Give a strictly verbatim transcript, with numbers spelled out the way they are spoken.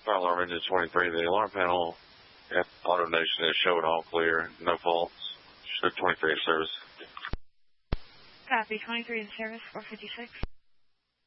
Fire alarm engine twenty-three. The alarm panel at AutoNation is showing all clear. No faults. Show twenty-three in service. Copy. twenty-three in service. four fifty-six.